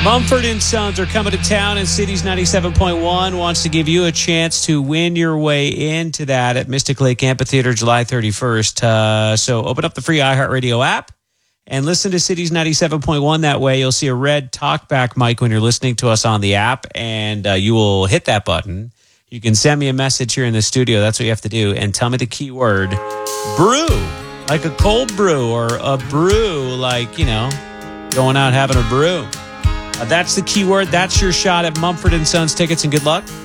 Mumford & Sons are coming to town, and Cities 97.1 wants to give you a chance to win your way into that at Mystic Lake Amphitheater July 31st. So open up the free iHeartRadio app and listen to Cities 97.1. That way you'll see a red talkback mic when you're listening to us on the app, and you will hit that button. You can send me a message here in the studio. That's what you have to do. And tell me the keyword brew, like a cold brew, or a brew like, going out having a brew. That's the keyword. That's your shot at Mumford & Sons tickets, and good luck.